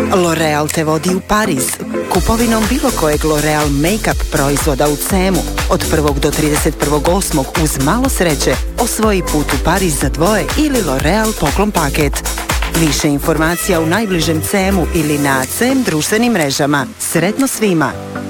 L'Oreal te vodi u Pariz. Kupovinom bilo kojeg L'Oreal make-up proizvoda u CEM-u od 1. do 31.8. uz malo sreće osvoji put u Pariz za dvoje ili L'Oreal poklon paket. Više informacija u najbližem CEM-u ili na CEM društvenim mrežama. Sretno svima!